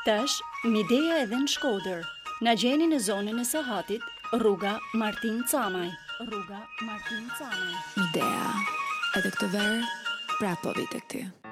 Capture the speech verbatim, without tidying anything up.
Tash, Midea edhe në Shkodër. Na gjeni në zonën e Sahatit, rruga Martin Camaj. Rruga Martin Camaj. Midea, edhe këtë verë, prapo vite këty.